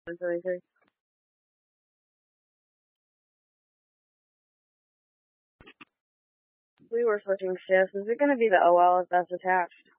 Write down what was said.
133. We were switching shifts. Is it going to be the OL if that's attached?